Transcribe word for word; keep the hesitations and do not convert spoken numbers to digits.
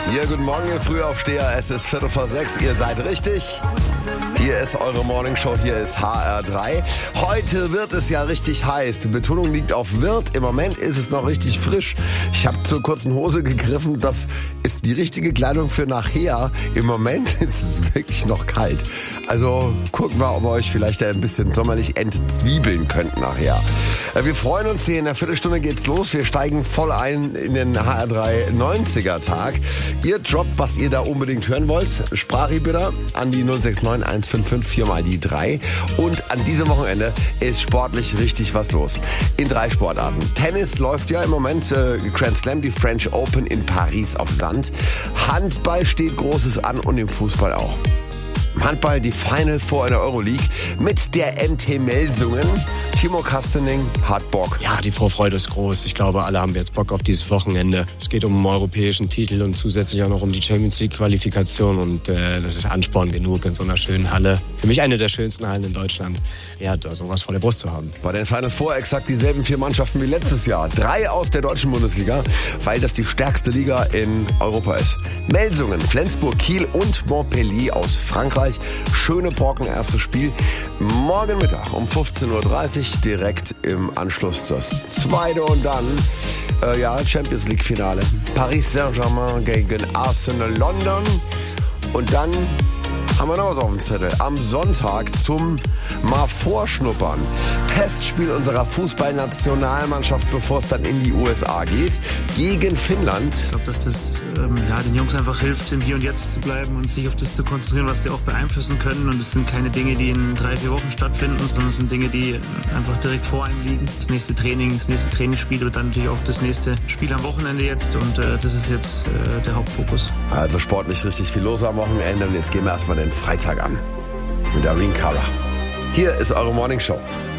Ja, guten Morgen, ihr Frühaufsteher. Es ist Viertel vor sechs. Ihr seid richtig. Hier ist eure Morningshow. Hier ist H R drei. Heute wird es ja richtig heiß. Die Betonung liegt auf wird. Im Moment ist es noch richtig frisch. Ich habe zur kurzen Hose gegriffen. Das ist die richtige Kleidung für nachher. Im Moment ist es wirklich noch kalt. Also guckt mal, ob ihr euch vielleicht ein bisschen sommerlich entzwiebeln könnt nachher. Wir freuen uns hier. In der Viertelstunde geht's los. Wir steigen voll ein in den H R drei neunziger Tag. Ihr droppt, was ihr da unbedingt hören wollt. Sprachi bitte an die null sechs neun eins fünf fünf vier mal die drei. Und an diesem Wochenende ist sportlich richtig was los. In drei Sportarten. Tennis läuft ja im Moment, äh, Grand Slam, die French Open in Paris auf Sand. Handball steht Großes an und im Fußball auch. Im Handball die Final Four in der Euroleague mit der M T Melsungen. Timo Kastening hat Bock. Ja, die Vorfreude ist groß. Ich glaube, alle haben jetzt Bock auf dieses Wochenende. Es geht um einen europäischen Titel und zusätzlich auch noch um die Champions League Qualifikation. Und äh, das ist Ansporn genug in so einer schönen Halle. Für mich eine der schönsten Hallen in Deutschland. Ja, da sowas vor der Brust zu haben. Bei den Final Four exakt dieselben vier Mannschaften wie letztes Jahr. Drei aus der deutschen Bundesliga, weil das die stärkste Liga in Europa ist. Melsungen, Flensburg, Kiel und Montpellier aus Frankreich. Schöne Brocken, erstes Spiel. Morgen Mittag um fünfzehn Uhr dreißig direkt im Anschluss das zweite und dann äh, ja, Champions League Finale. Paris Saint-Germain gegen Arsenal London. Und dann haben wir noch was auf dem Zettel. Am Sonntag zum mal Vorschnuppern. Testspiel unserer Fußballnationalmannschaft, bevor es dann in die U S A geht, gegen Finnland. Ich glaube, dass das ähm, ja, den Jungs einfach hilft, im Hier und Jetzt zu bleiben und sich auf das zu konzentrieren, was sie auch beeinflussen können. Und es sind keine Dinge, die in drei, vier Wochen stattfinden, sondern es sind Dinge, die einfach direkt vor einem liegen. Das nächste Training, das nächste Trainingsspiel und dann natürlich auch das nächste Spiel am Wochenende jetzt. Und äh, das ist jetzt äh, der Hauptfokus. Also sportlich richtig viel los am Wochenende. Und jetzt gehen wir erstmal den Freitag an mit Irene Cara. Hier ist eure Morningshow.